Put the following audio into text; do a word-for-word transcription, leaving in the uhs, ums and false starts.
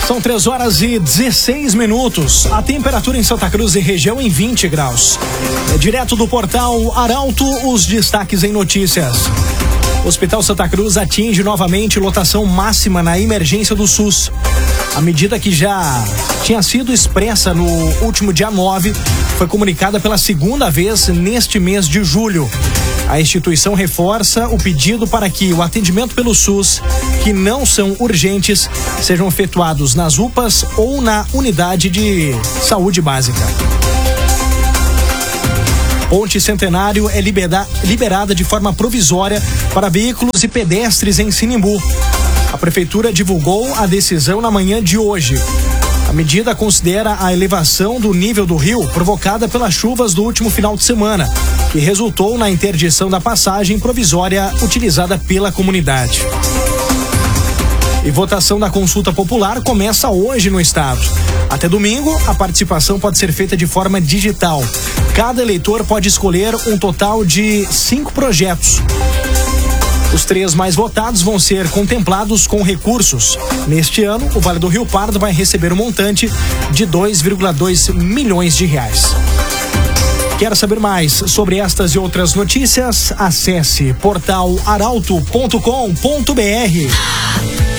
São três horas e dezesseis minutos. A temperatura em Santa Cruz e região em vinte graus. É direto do portal Arauto, os destaques em notícias. O Hospital Santa Cruz atinge novamente lotação máxima na emergência do SUS. A medida que já tinha sido expressa no último dia nove foi comunicada pela segunda vez neste mês de julho. A instituição reforça o pedido para que o atendimento pelo SUS, que não são urgentes, sejam efetuados nas U P As ou na unidade de saúde básica. Ponte Centenário é libera- liberada de forma provisória para veículos e pedestres em Sinimbu. A Prefeitura divulgou a decisão na manhã de hoje. A medida considera a elevação do nível do rio provocada pelas chuvas do último final de semana, que resultou na interdição da passagem provisória utilizada pela comunidade. E votação da consulta popular começa hoje no estado. Até domingo, a participação pode ser feita de forma digital. Cada eleitor pode escolher um total de cinco projetos. Os três mais votados vão ser contemplados com recursos. Neste ano, o Vale do Rio Pardo vai receber um montante de dois vírgula dois milhões de reais. Quer saber mais sobre estas e outras notícias? Acesse portal arauto ponto com ponto br.